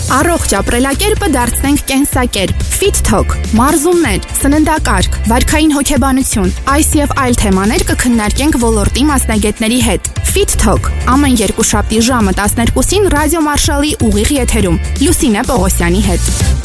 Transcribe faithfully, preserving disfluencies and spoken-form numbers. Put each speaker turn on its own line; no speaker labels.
Առողջ ապրելակերպը դարձնենք կենսակերպ։ Fit Talk, մարզումներ, սննդակարգ, վարքային հոգեբանություն, այս եւ այլ թեմաներ կքննարկենք ոլորտի մասնագետների հետ։ Fit Talk ամեն երկուշաբթի ժամը տասներկուսին ռադիո Մարշալի ուղիղ եթերում Լուսինե Պողոսյանի հետ։